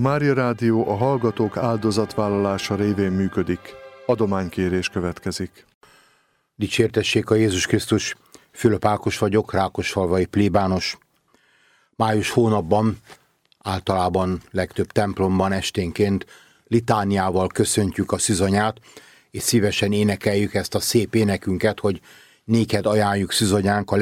Mária Rádió a hallgatók áldozatvállalása révén működik. Adománykérés következik. Dicsértessék a Jézus Krisztus! Fülöp Ákos vagyok, rákosfalvai plébános. Május hónapban, általában legtöbb templomban esténként litániával köszöntjük a szűzanyát, és szívesen énekeljük ezt a szép énekünket, hogy néked ajánljuk szűzanyánk a